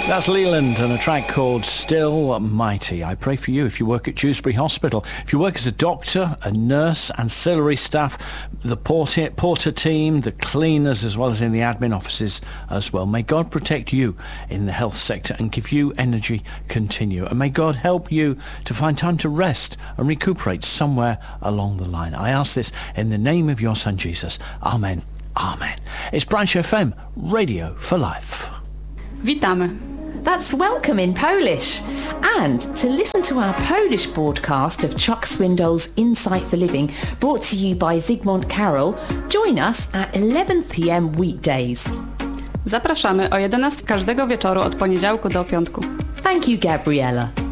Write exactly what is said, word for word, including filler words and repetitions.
That's Leland and a track called Still Mighty. I pray for you if you work at Dewsbury Hospital, if you work as a doctor, a nurse, ancillary staff, the porter, porter team, the cleaners, as well as in the admin offices as well. May God protect you in the health sector and give you energy continue. And may God help you to find time to rest and recuperate somewhere along the line. I ask this in the name of your Son Jesus. Amen. Amen. It's Branch F M, Radio for Life. Witamy. That's welcome in Polish. And to listen to our Polish broadcast of Chuck Swindoll's Insight for Living, brought to you by Zygmunt Carroll, join us at eleven p.m. weekdays. Zapraszamy o jedenastej każdego wieczoru od poniedziałku do piątku. Thank you, Gabriella.